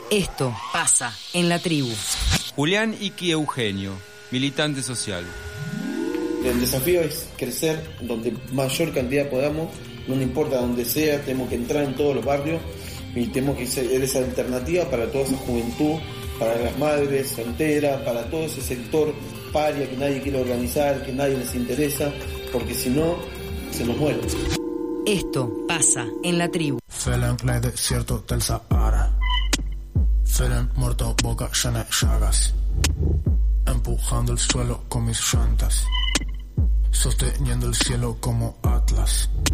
Esto pasa en la tribu. Julián Iki Eugenio, militante social. El desafío es crecer donde mayor cantidad podamos, no importa donde sea, tenemos que entrar en todos los barrios y tenemos que ser esa alternativa para toda esa juventud, para las madres solteras, para todo ese sector paria que nadie quiere organizar, que nadie les interesa, porque si no, se nos muere. Esto pasa en la tribu. Felen en el desierto del Sahara. Felen muerto, boca llena de llagas. Empujando el suelo con mis llantas. Sosteniendo el cielo como Atlas.